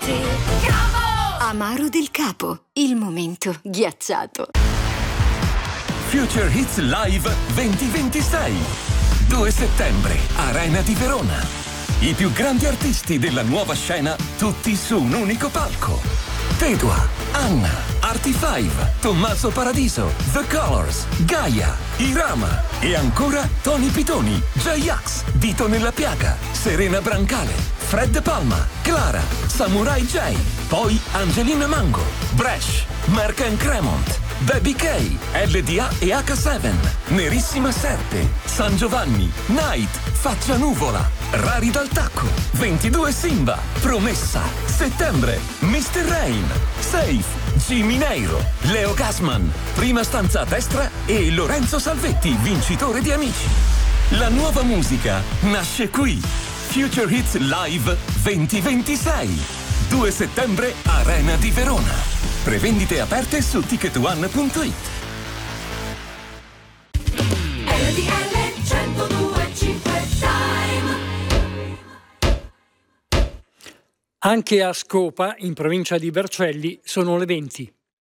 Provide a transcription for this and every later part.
Amaro del Capo, il momento ghiacciato. Future Hits Live 2026. 2 settembre, Arena di Verona. I più grandi artisti della nuova scena, tutti su un unico palco. Tedua, Anna, Artie5, Tommaso Paradiso, The Colors, Gaia, Irama e ancora Tony Pitoni, J-Ax, Dito nella Piaga, Serena Brancale, Fred Palma, Clara, Samurai J, poi Angelina Mango, Bresh, Mark and Cremont, Baby K, LDA e H7, Nerissima Serpe, San Giovanni, Night, Faccia Nuvola, Rari dal Tacco, 22 Simba, Promessa, Settembre, Mr. Rain, Safe, Jimmy Neiro, Leo Gassman, Prima stanza a destra e Lorenzo Salvetti, vincitore di Amici. La nuova musica nasce qui. Future Hits Live 2026. 2 settembre, Arena di Verona. Prevendite aperte su ticketone.it. Anche a Scopa, in provincia di Vercelli, sono le 20.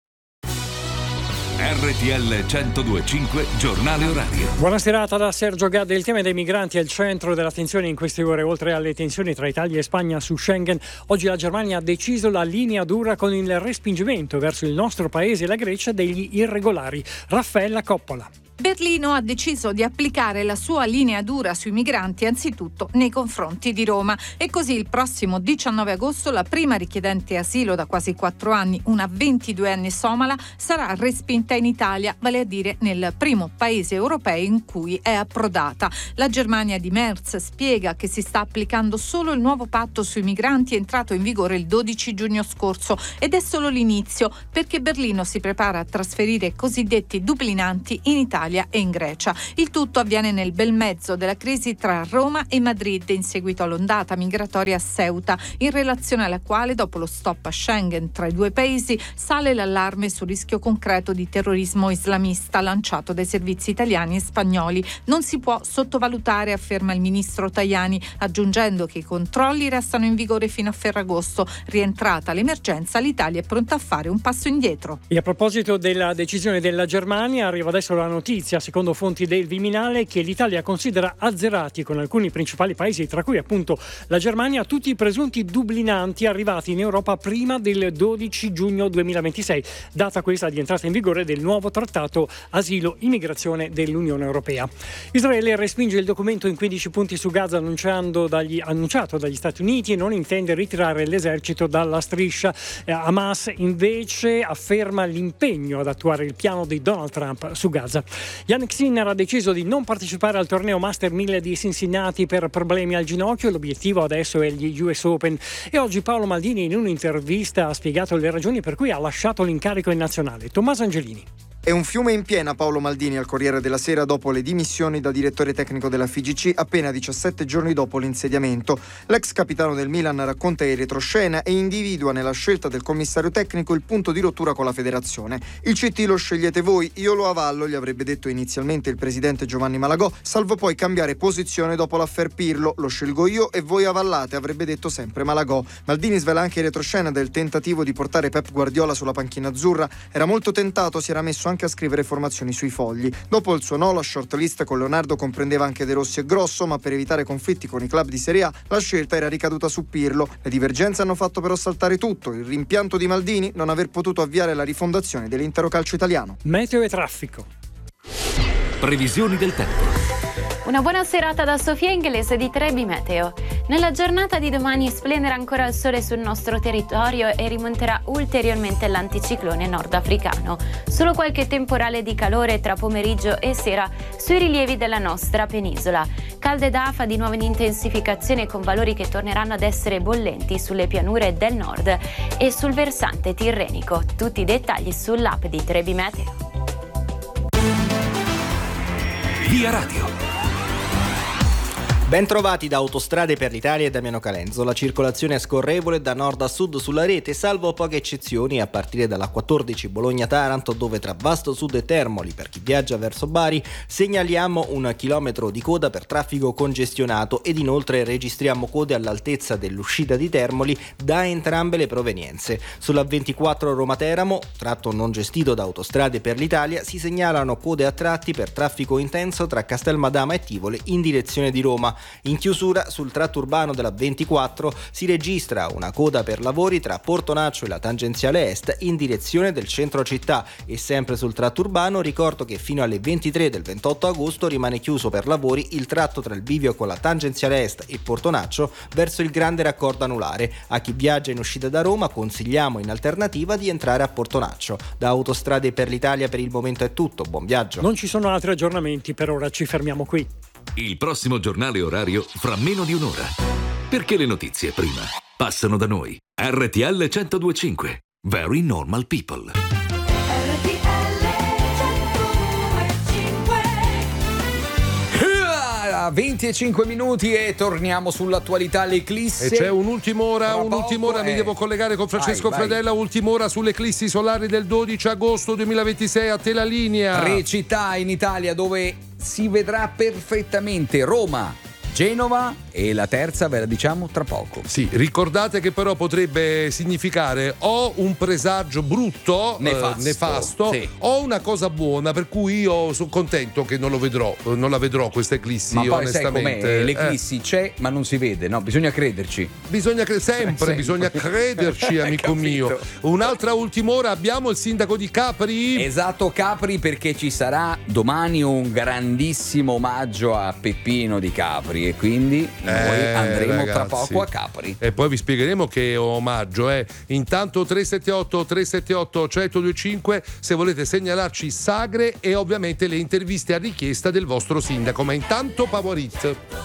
RTL 102.5, giornale orario. Buona serata da Sergio Gadda. Il tema dei migranti è il centro dell'attenzione in queste ore. Oltre alle tensioni tra Italia e Spagna su Schengen, oggi la Germania ha deciso la linea dura con il respingimento verso il nostro paese e la Grecia degli irregolari. Raffaella Coppola. Berlino ha deciso di applicare la sua linea dura sui migranti anzitutto nei confronti di Roma e così il prossimo 19 agosto la prima richiedente asilo da quasi 4 anni, una 22enne somala, sarà respinta in Italia, vale a dire nel primo paese europeo in cui è approdata. La Germania di Merz spiega che si sta applicando solo il nuovo patto sui migranti entrato in vigore il 12 giugno scorso ed è solo l'inizio perché Berlino si prepara a trasferire i cosiddetti dublinanti in Italia e in Grecia. Il tutto avviene nel bel mezzo della crisi tra Roma e Madrid in seguito all'ondata migratoria a Ceuta, in relazione alla quale, dopo lo stop a Schengen tra i due paesi, sale l'allarme sul rischio concreto di terrorismo islamista lanciato dai servizi italiani e spagnoli. Non si può sottovalutare, afferma il ministro Tajani, aggiungendo che i controlli restano in vigore fino a Ferragosto. Rientrata l'emergenza, l'Italia è pronta a fare un passo indietro. E a proposito della decisione della Germania, arriva adesso la notizia, secondo fonti del Viminale, che l'Italia considera azzerati con alcuni principali paesi, tra cui appunto la Germania, tutti i presunti dublinanti arrivati in Europa prima del 12 giugno 2026, data questa di entrata in vigore del nuovo trattato asilo-immigrazione dell'Unione Europea. Israele respinge il documento in 15 punti su Gaza annunciato dagli Stati Uniti e non intende ritirare l'esercito dalla striscia. Hamas invece afferma l'impegno ad attuare il piano di Donald Trump su Gaza. Jannik Sinner ha deciso di non partecipare al torneo Master 1000 di Cincinnati per problemi al ginocchio. L'obiettivo adesso è gli US Open. E oggi Paolo Maldini in un'intervista ha spiegato le ragioni per cui ha lasciato l'incarico in nazionale. Tommaso Angelini. È un fiume in piena Paolo Maldini al Corriere della Sera dopo le dimissioni da direttore tecnico della FIGC appena 17 giorni dopo l'insediamento. L'ex capitano del Milan racconta in retroscena e individua nella scelta del commissario tecnico il punto di rottura con la federazione. Il CT lo scegliete voi, io lo avallo, gli avrebbe detto inizialmente il presidente Giovanni Malagò, salvo poi cambiare posizione dopo l'affair Pirlo. Lo scelgo io e voi avallate, avrebbe detto sempre Malagò. Maldini svela anche in retroscena del tentativo di portare Pep Guardiola sulla panchina azzurra. Era molto tentato, si era messo anche a scrivere formazioni sui fogli. Dopo il suo no, la shortlist con Leonardo comprendeva anche De Rossi e Grosso, ma per evitare conflitti con i club di Serie A la scelta era ricaduta su Pirlo. Le divergenze hanno fatto però saltare tutto. Il rimpianto di Maldini: non aver potuto avviare la rifondazione dell'intero calcio italiano. Meteo e traffico. Previsioni del tempo. Una buona serata da Sofia Inglese di Trebi Meteo. Nella giornata di domani splenderà ancora il sole sul nostro territorio e rimonterà ulteriormente l'anticiclone nordafricano. Solo qualche temporale di calore tra pomeriggio e sera sui rilievi della nostra penisola. Calde d'afa di nuovo in intensificazione con valori che torneranno ad essere bollenti sulle pianure del nord e sul versante tirrenico. Tutti i dettagli sull'app di Trebi Meteo. Via Radio. Bentrovati da Autostrade per l'Italia e Damiano Calenzo. La circolazione è scorrevole da nord a sud sulla rete, salvo poche eccezioni a partire dalla 14 Bologna-Taranto, dove tra Vasto Sud e Termoli, per chi viaggia verso Bari, segnaliamo 1 chilometro di coda per traffico congestionato ed inoltre registriamo code all'altezza dell'uscita di Termoli da entrambe le provenienze. Sulla 24 Roma-Teramo, tratto non gestito da Autostrade per l'Italia, si segnalano code a tratti per traffico intenso tra Castelmadama e Tivoli in direzione di Roma. In chiusura, sul tratto urbano della 24 si registra una coda per lavori tra Portonaccio e la tangenziale est in direzione del centro città, e sempre sul tratto urbano ricordo che fino alle 23 del 28 agosto rimane chiuso per lavori il tratto tra il bivio con la tangenziale est e Portonaccio verso il grande raccordo anulare. A chi viaggia in uscita da Roma consigliamo in alternativa di entrare a Portonaccio. Da Autostrade per l'Italia per il momento è tutto, buon viaggio. Non ci sono altri aggiornamenti, per ora ci fermiamo qui. Il prossimo giornale orario fra meno di un'ora. Perché le notizie prima passano da noi. RTL 102.5. Very Normal People. 25 minuti e torniamo sull'attualità, l'eclissi. E c'è un'ultima ora, mi devo collegare con Francesco Fradella, ultima ora sull'eclissi solare del 12 agosto 2026, a te la linea. 3 città in Italia dove si vedrà perfettamente: Roma, Genova, e la terza ve la diciamo tra poco. Sì, ricordate che però potrebbe significare o un presagio brutto, nefasto, sì, o una cosa buona, per cui io sono contento che non la vedrò questa eclissi. Ma poi onestamente. sai com'è? L'eclissi c'è ma non si vede, no? Bisogna crederci. Bisogna crederci, amico mio. Un'altra ultima ora, abbiamo il sindaco di Capri. Esatto, Capri, perché ci sarà domani un grandissimo omaggio a Peppino di Capri e quindi noi andremo, ragazzi, tra poco a Capri. E poi vi spiegheremo che omaggio è. Intanto 378 1025 se volete segnalarci sagre e ovviamente le interviste a richiesta del vostro sindaco. Ma intanto Power Hit.